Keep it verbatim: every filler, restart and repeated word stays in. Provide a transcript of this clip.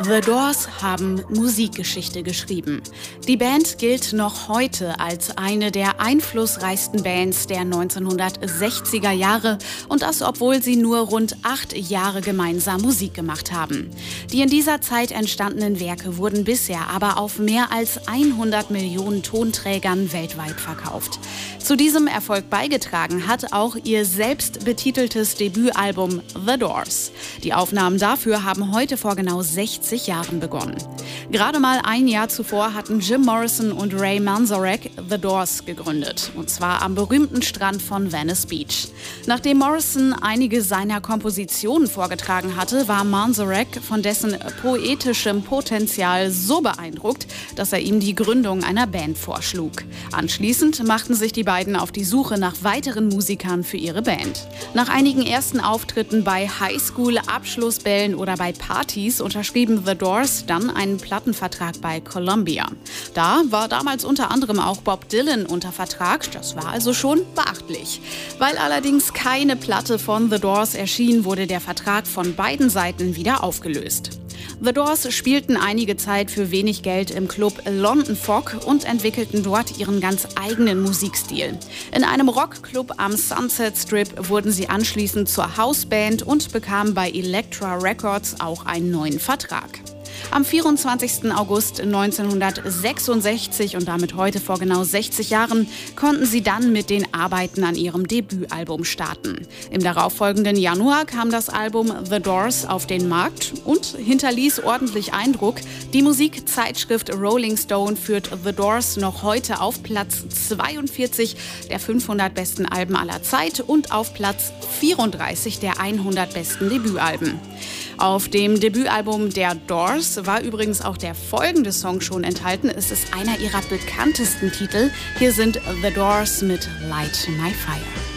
The Doors haben Musikgeschichte geschrieben. Die Band gilt noch heute als eine der einflussreichsten Bands der neunzehnhundertsechziger Jahre und das, obwohl sie nur rund acht Jahre gemeinsam Musik gemacht haben. Die in dieser Zeit entstandenen Werke wurden bisher aber auf mehr als hundert Millionen Tonträgern weltweit verkauft. Zu diesem Erfolg beigetragen hat auch ihr selbst betiteltes Debütalbum The Doors. Die Aufnahmen dafür haben heute vor genau sechzig Jahren begonnen. Gerade mal ein Jahr zuvor hatten Jim Morrison und Ray Manzarek The Doors gegründet, und zwar am berühmten Strand von Venice Beach. Nachdem Morrison einige seiner Kompositionen vorgetragen hatte, war Manzarek von dessen poetischem Potenzial so beeindruckt, dass er ihm die Gründung einer Band vorschlug. Anschließend machten sich die beiden auf die Suche nach weiteren Musikern für ihre Band. Nach einigen ersten Auftritten bei Highschool, Abschlussbällen oder bei Partys unterschrieben The Doors dann einen Plattenvertrag bei Columbia. Da war damals unter anderem auch Bob Dylan unter Vertrag, das war also schon beachtlich. Weil allerdings keine Platte von The Doors erschien, wurde der Vertrag von beiden Seiten wieder aufgelöst. The Doors spielten einige Zeit für wenig Geld im Club London Fog und entwickelten dort ihren ganz eigenen Musikstil. In einem Rockclub am Sunset Strip wurden sie anschließend zur Hausband und bekamen bei Elektra Records auch einen neuen Vertrag. Am vierundzwanzigsten August neunzehnhundertsechsundsechzig und damit heute vor genau sechzig Jahren konnten sie dann mit den Arbeiten an ihrem Debütalbum starten. Im darauffolgenden Januar kam das Album The Doors auf den Markt und hinterließ ordentlich Eindruck. Die Musikzeitschrift Rolling Stone führt The Doors noch heute auf Platz zweiundvierzig der fünfhundert besten Alben aller Zeit und auf Platz vierunddreißig der hundert besten Debütalben. Auf dem Debütalbum der Doors war übrigens auch der folgende Song schon enthalten. Es ist einer ihrer bekanntesten Titel. Hier sind The Doors mit Light My Fire.